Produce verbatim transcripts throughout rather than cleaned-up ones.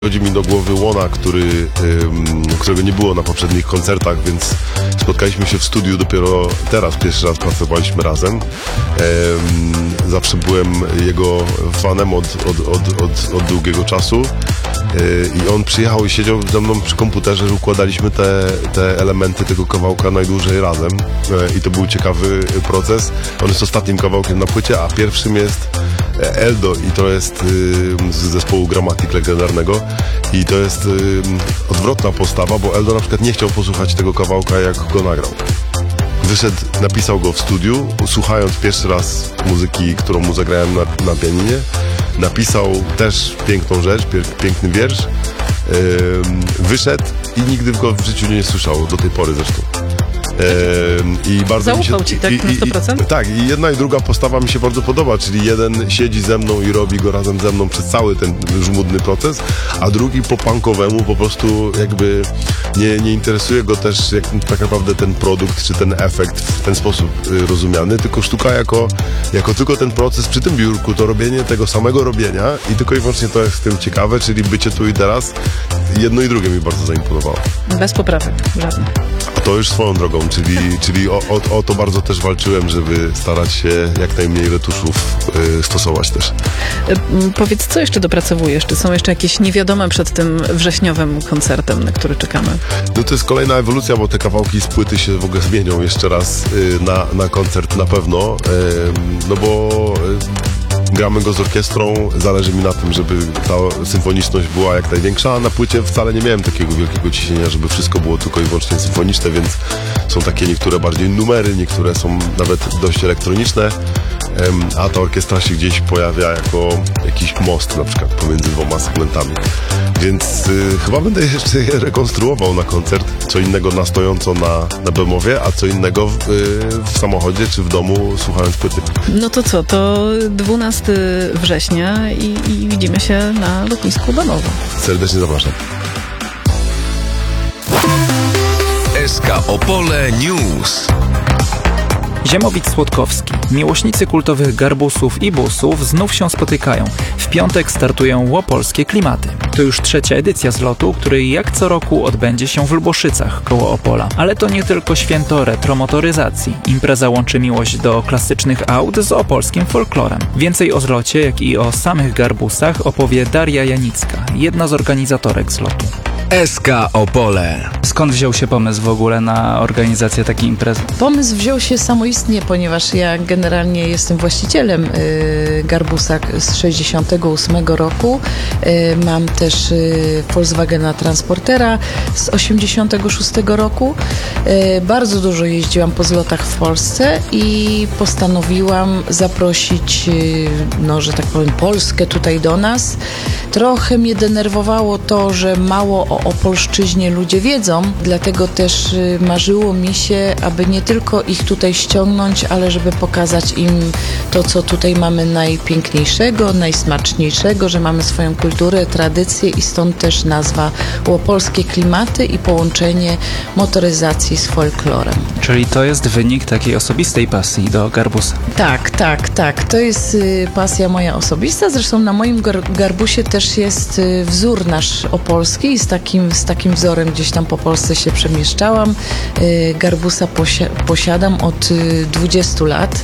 Chodzi mi do głowy Łona, który, ym, którego nie było na poprzednich koncertach, więc spotkaliśmy się w studiu dopiero teraz, pierwszy raz pracowaliśmy razem. Ym, zawsze byłem jego fanem od, od, od, od, od długiego czasu yy, i on przyjechał i siedział ze mną przy komputerze, że układaliśmy te, te elementy tego kawałka najdłużej razem yy, i to był ciekawy proces. On jest ostatnim kawałkiem na płycie, a pierwszym jest Eldo i to jest y, z zespołu Gramatik legendarnego i to jest y, odwrotna postawa, bo Eldo na przykład nie chciał posłuchać tego kawałka, jak go nagrał. Wyszedł, napisał go w studiu, słuchając pierwszy raz muzyki, którą mu zagrałem na, na pianinie. Napisał też piękną rzecz, piękny wiersz. Y, wyszedł i nigdy go w życiu nie słyszał, do tej pory zresztą. Eee, i bardzo Zaufał mi się, ci tak i, na sto procent? I, tak, i jedna i druga postawa mi się bardzo podoba, czyli jeden siedzi ze mną i robi go razem ze mną przez cały ten żmudny proces, a drugi po punkowemu po prostu jakby nie, nie interesuje go też jak, tak naprawdę ten produkt czy ten efekt w ten sposób y, rozumiany, tylko sztuka jako, jako tylko ten proces przy tym biurku, to robienie tego samego robienia i tylko i wyłącznie to jest w tym ciekawe, czyli bycie tu i teraz. Jedno i drugie mi bardzo zaimponowało. Bez poprawek, żadnych. A to już swoją drogą, czyli, czyli o, o, o to bardzo też walczyłem, żeby starać się jak najmniej retuszów y, stosować też. Y, powiedz, co jeszcze dopracowujesz? Czy są jeszcze jakieś niewiadome przed tym wrześniowym koncertem, na który czekamy? No to jest kolejna ewolucja, bo te kawałki z płyty się w ogóle zmienią jeszcze raz y, na, na koncert na pewno, y, no bo y, gramy go z orkiestrą, zależy mi na tym, żeby ta symfoniczność była jak największa, a na płycie wcale nie miałem takiego wielkiego ciśnienia, żeby wszystko było tylko i wyłącznie symfoniczne, więc są takie niektóre bardziej numery, niektóre są nawet dość elektroniczne, a ta orkiestra się gdzieś pojawia jako jakiś most na przykład pomiędzy dwoma segmentami. Więc y, chyba będę jeszcze je rekonstruował na koncert, co innego na stojąco na, na bemowie, a co innego w, y, w samochodzie czy w domu słuchając płyty. No to co, to dwunastego września i, i widzimy się na lotnisku Bemowo. Serdecznie zapraszam. S K Opole News. Ziemowit-Słodkowski. Miłośnicy kultowych garbusów i busów znów się spotykają. W piątek startują Łopolskie Klimaty. To już trzecia edycja zlotu, który jak co roku odbędzie się w Luboszycach koło Opola. Ale to nie tylko święto retromotoryzacji. Impreza łączy miłość do klasycznych aut z opolskim folklorem. Więcej o zlocie, jak i o samych garbusach opowie Daria Janicka, jedna z organizatorek zlotu. S K Opole. Skąd wziął się pomysł w ogóle na organizację takiej imprezy? Pomysł wziął się samoistnie, ponieważ ja generalnie jestem właścicielem y, Garbusa z sześćdziesiątego ósmego roku. Y, mam też y, Volkswagena Transportera z osiemdziesiątego szóstego roku. Y, bardzo dużo jeździłam po zlotach w Polsce i postanowiłam zaprosić, y, no, że tak powiem, Polskę tutaj do nas. Trochę mnie denerwowało to, że mało o Opolszczyźnie ludzie wiedzą, dlatego też y, marzyło mi się, aby nie tylko ich tutaj ściągnąć, ale żeby pokazać im to, co tutaj mamy najpiękniejszego, najsmaczniejszego, że mamy swoją kulturę, tradycję i stąd też nazwa Łopolskie Klimaty i połączenie motoryzacji z folklorem. Czyli to jest wynik takiej osobistej pasji do garbusa. Tak, tak, tak. To jest y, pasja moja osobista. Zresztą na moim gar- garbusie też jest y, wzór nasz opolski i z takim, z takim wzorem gdzieś tam po Polsce się przemieszczałam. Y, garbusa posi- posiadam od y, dwudziestu lat.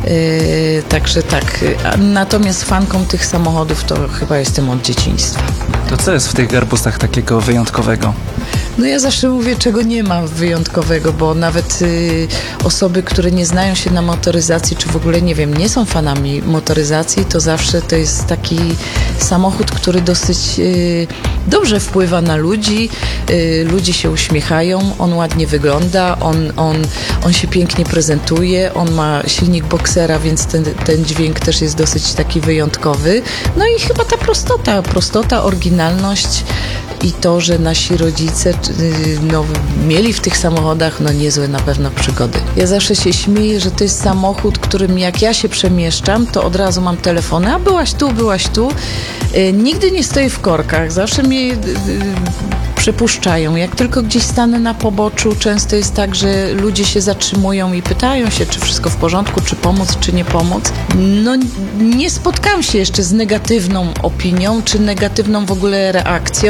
Y, także tak. A natomiast fanką tych samochodów to chyba jestem od dzieciństwa. To co jest w tych garbusach takiego wyjątkowego? No ja zawsze mówię, czego nie ma wyjątkowego, bo nawet y, osoby, które nie znają się na motoryzacji, czy w ogóle, nie wiem, nie są fanami motoryzacji, to zawsze to jest taki samochód, który dosyć y, dobrze wpływa na ludzi, y, ludzie się uśmiechają, on ładnie wygląda, on, on, on się pięknie prezentuje, on ma silnik boksera, więc ten, ten dźwięk też jest dosyć taki wyjątkowy. No i chyba ta prostota, prostota, oryginalność i to, że nasi rodzice no, mieli w tych samochodach no, niezłe na pewno przygody. Ja zawsze się śmieję, że to jest samochód, którym jak ja się przemieszczam, to od razu mam telefony, a byłaś tu, byłaś tu. Yy, nigdy nie stoję w korkach, zawsze mnie yy, przepuszczają. Jak tylko gdzieś stanę na poboczu, często jest tak, że ludzie się zatrzymują i pytają się, czy wszystko w porządku, czy pomóc, czy nie pomóc. No nie spotkałam się jeszcze z negatywną opinią, czy negatywną w ogóle reakcją.